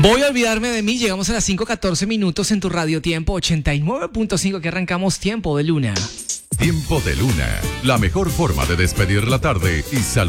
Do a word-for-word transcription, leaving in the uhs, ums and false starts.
Voy a olvidarme de mí. Llegamos a las cinco catorce minutos en tu radio Tiempo ochenta y nueve punto cinco, que arrancamos Tiempo de Luna. Tiempo de Luna, la mejor forma de despedir la tarde y saludar.